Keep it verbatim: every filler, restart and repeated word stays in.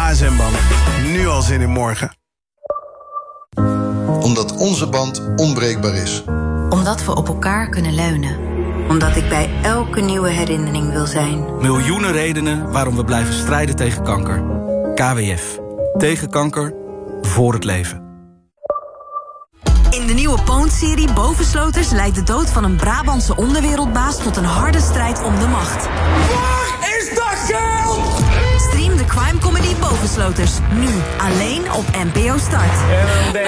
A S M-Bank. Nu al zin in morgen. Omdat onze band onbreekbaar is. Omdat we op elkaar kunnen leunen. Omdat ik bij elke nieuwe herinnering wil zijn. Miljoenen redenen waarom we blijven strijden tegen kanker. K W F. Tegen kanker. Voor het leven. In de nieuwe Poont-serie Bovensloters leidt de dood van een Brabantse onderwereldbaas tot een harde strijd om de macht. Waar is dat geld? Stream de crime comedy Bovensloters. Nu alleen op N P O Start. En dan